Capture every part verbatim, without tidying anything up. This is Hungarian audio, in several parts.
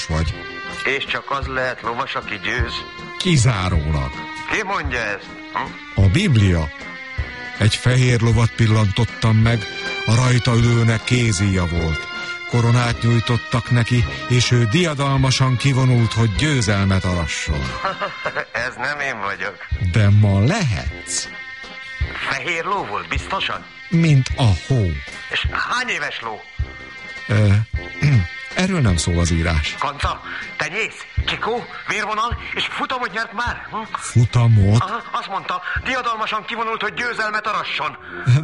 vagy. És csak az lehet lovas, aki győz? Kizárólag. Ki mondja ezt? Hm? A Biblia. Egy fehér lovat pillantottam meg, a rajta ülőnek kézíja volt. Koronát nyújtottak neki, és ő diadalmasan kivonult, hogy győzelmet arasson. Ez nem én vagyok. De ma lehetsz. Fehér ló volt, biztosan? Mint a hó. És hány éves ló? Ö, erről nem szól az írás. Kanca, tenyész, csikó, vérvonal, és futamot nyert már? Hm? Futamot? Aha, azt mondta, diadalmasan kivonult, hogy győzelmet arasson.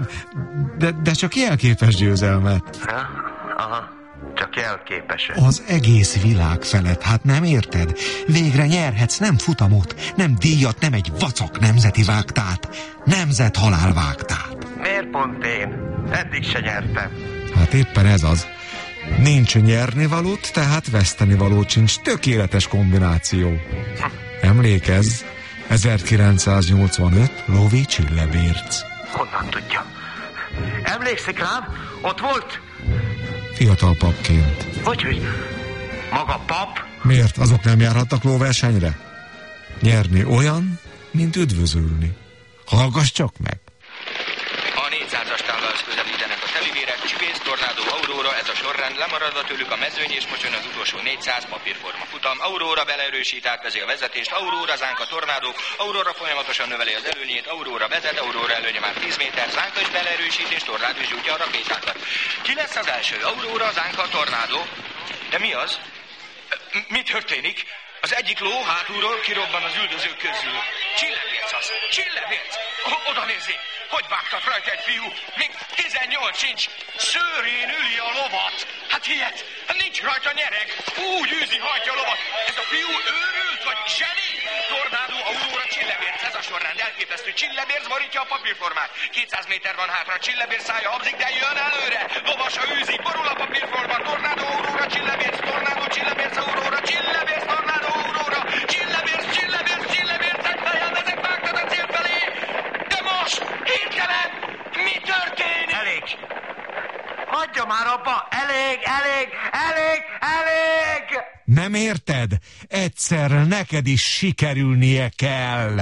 De, de csak jelképes győzelmet. Ja? Aha, csak jelképes. Az egész világ felett, hát nem érted? Végre nyerhetsz nem futamot, nem díjat, nem egy vacak nemzeti vágtát, nemzet halálvágtát. Miért pont én? Eddig se nyertem. Hát éppen ez az. Nincs nyernivalót, tehát vesztenivalót sincs. Tökéletes kombináció. Emlékezz, ezerkilencszáznyolcvanöt Lovi Csillebérc. Honnan tudja? Emlékszik rám? Ott volt? Fiatal papként. Hogy, hogy maga pap? Miért? Azok nem járhatnak lóversenyre? Nyerni olyan, mint üdvözölni. Hallgass csak meg! A négyszázas távhoz közelítenek a telivérek, csipész, tornádó, Aurora, ez a sorrend, lemaradva tőlük a mezőny és most jön az utolsó négyszáz papírforma futam. Aurora beleerősít, átvezi a vezetést, Aurora, Zánka, tornádó, Aurora folyamatosan növeli az előnyét, Aurora vezet, Aurora előnye már tíz méter, Zánka is beleerősít és tornádó is gyújtja a rakétákat. Ki lesz az első? Aurora, Zánka, tornádó. De mi az? Mi történik? Az egyik ló hátulról kirobban az üldözők közül. Csillebérc az! Csillebérc! Oda nézzék! Hogy vágtat rajta egy fiú? Még tizennyolc sincs! Szőrén üli a lovat! Hát ilyet! Nincs rajta nyereg! Úgy űzi, hajtja a lovat! Ez a fiú őrült vagy zseni? Tornádó, Aurora, Csillebérc, ez a sorrend elképesztő. Csillebérc borítja a papírformát. kétszáz méter van hátra, Csillebérc szája habzik, de jön előre! Lovasa űzi, borul a papírforma. Tornádó, Aurora, Csillebérc, tornádó, Csillebérc, Aurora, Csillebérc, tornádó, Aurora, Csillebérc, Csillebérc, Csillebérc, egy fejjel vezet, vágtad a cél felé! De most, hirtelen, mi történik? Elég! Hagyja már abba! Elég, elég, elég, elég! Nem érted? Egyszer neked is sikerülnie kell.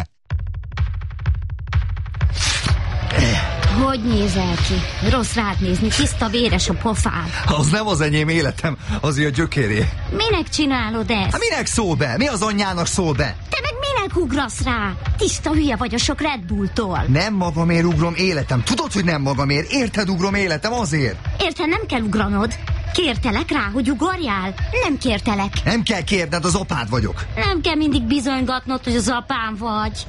Hogy nézel ki? Rossz rád nézni, tiszta véres a pofád. Az nem az enyém életem, az a gyökéré. Minek csinálod ezt? Hát minek szól be? Mi az anyjának szól be? Te meg minek ugrasz rá? Tiszta hülye vagy a sok Red Bulltól. Nem magamért ugrom életem. Tudod, hogy nem magamért. Érted, ugrom életem azért. Érted, nem kell ugranod. Kértelek rá, hogy ugorjál? Nem kértelek. Nem kell kérned, az apád vagyok. Nem kell mindig bizonygatnod, hogy az apám vagy.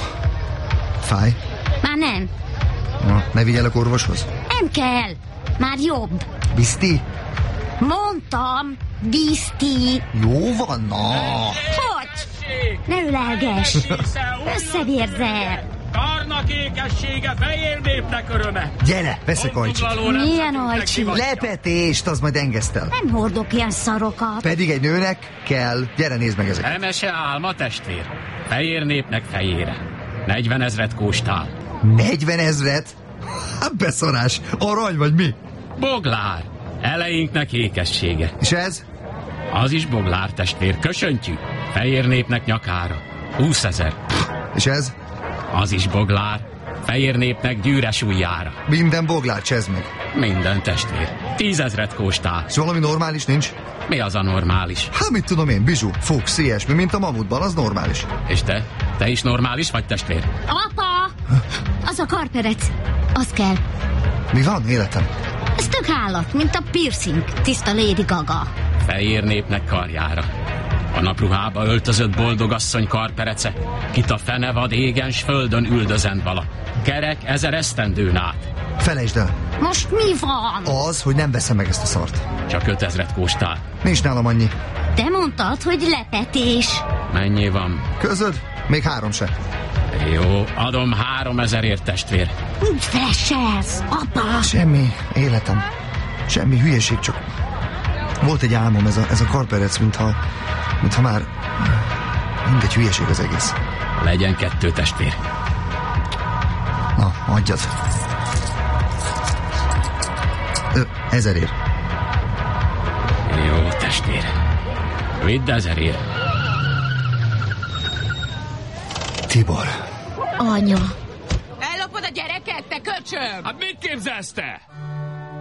Fáj? Már nem. Na, ne vigyelek orvoshoz? Nem kell. Már jobb. Bizti? Mondtam, bizti. Jó van, na. Hogy? Ne ölelgess. Összevérzel. Karnak ékessége, fehér népnek öröme. Gyere, veszek ajcsit. Milyen ajcsi? Lepetést, az majd engesztel. Nem hordok ilyen szarokat. Pedig egy nőnek kell. Gyere, nézd meg ezeket. Emese álma, testvér. Fehér népnek fejére. negyven ezret kóstál. negyven ezret? Hát beszarás. Arany vagy mi? Boglár. Eleinknek ékessége. És ez? Az is boglár, testvér. Köszöntjű. Fehér népnek nyakára. húszezer. És ez? Az is boglár. Fehér népnek gyűres ujjára. Minden boglár, csezd meg. Minden, testvér. Tízezret kóstál. És valami normális nincs? Mi az a normális? Hát mit tudom én, bizsú, fuchs, ilyesmi, mint a mamutban, az normális. És te? Te is normális vagy, testvér? Apa! Az a karperec. Az kell. Mi van, életem? Ez tök állat, mint a piercing. Tiszta Lady Gaga. Fehér népnek karjára. A napruhába öltözött boldogasszony karperece, kit a fenevad égen s földön üldözend vala. Kerek ezer esztendőn át. Felejtsd el. Most mi van? Az, hogy nem veszem meg ezt a szart. Csak ötezret kóstál. Nincs nálam annyi. Te mondtad, hogy lepetés. Mennyi van? Közöd? Még három se. Jó, adom három ezerért, testvér. Úgy fleselsz, apa. Semmi, életem. Semmi hülyeség, csak volt egy álmom, ez a, ez a karperec, mintha, mintha már mindegy, hülyeség az egész. Legyen kettő, testvér. Na, adjad. Ö, ezerért. Jó, testvér. Vidd ezerért. Tibor. Anya. Ellopod a gyereket, te köcsög! Hát mit képzelsz te?